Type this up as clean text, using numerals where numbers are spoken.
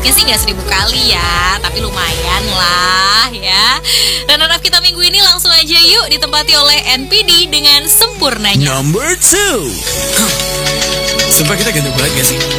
Dapatnya sih nggak 1000 kali ya, tapi lumayan lah ya. Runner up kita minggu ini langsung aja yuk ditempati oleh NPD dengan Sempurnanya. Number 2. Sumpah kita ganteng banget gak sih?